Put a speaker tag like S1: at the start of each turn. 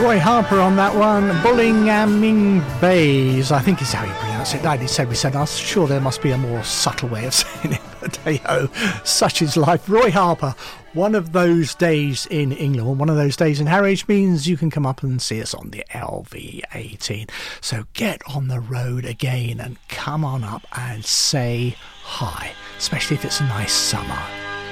S1: Roy Harper on that one. Bullingaming Bays, I think is how you pronounce it. We said, I'm sure there must be a more subtle way of saying it, but hey ho, such is life. Roy Harper, one of those days in England, or one of those days in Harwich, means you can come up and see us on the LV18. So get on the road again and come on up and say hi, especially if it's a nice summer.